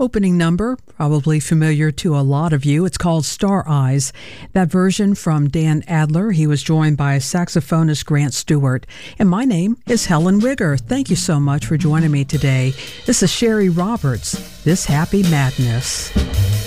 opening number, probably familiar to a lot of you. It's called Star Eyes. That version from Dan Adler. He was joined by saxophonist Grant Stewart. And my name is Helen Wigger. Thank you so much for joining me today. This is Sherry Roberts, This Happy Madness.